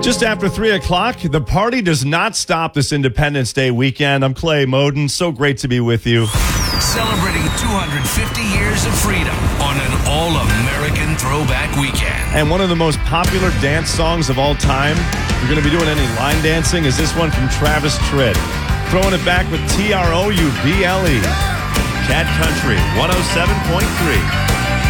Just after 3 o'clock, the party does not stop this Independence Day weekend. I'm Clay Moden. So great to be with you. Celebrating 250 years of freedom on an all-American throwback weekend. And one of the most popular dance songs of all time, if you're going to be doing any line dancing, is this one from Travis Tritt. Throwing it back with Trouble. Cat Country 107.3.